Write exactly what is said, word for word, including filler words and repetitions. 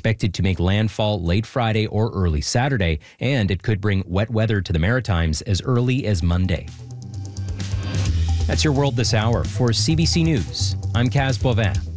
expected to make landfall late Friday or early Saturday, and it could bring wet weather to the Maritimes as early as Monday. That's your world this hour. For C B C News, I'm Kaz Bovin.